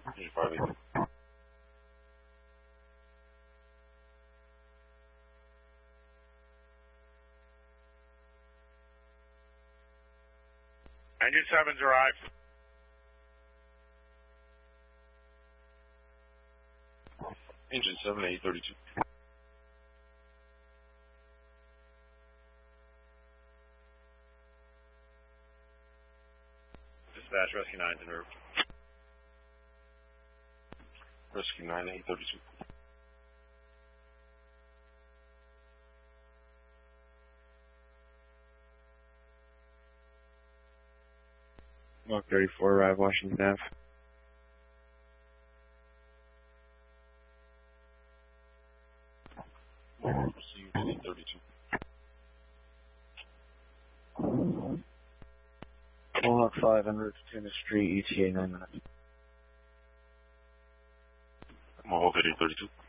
85. Engine 7's arrived. Engine 7, 832. Dispatch, Rescue 9's en route. Rescue 9, 832. Block 34, arrive Washington Ave. Receive 832. Mohawk 5 en route to Tuna Street, ETA 9 minutes. Mohawk 832.